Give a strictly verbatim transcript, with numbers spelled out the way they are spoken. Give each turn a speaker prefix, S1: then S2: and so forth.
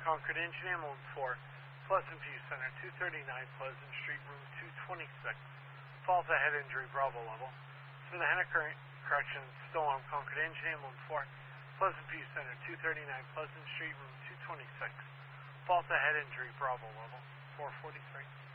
S1: Concord Engine Ambulance four, Pleasant View Center, two thirty-nine Pleasant Street, room two twenty-six. Falls a head injury, Bravo level. For the Henniker Correction, still on Concord Engine Ambulance four, Pleasant View Center, two thirty-nine Pleasant Street, room two twenty-six. Falls a head injury, Bravo level, four forty-three.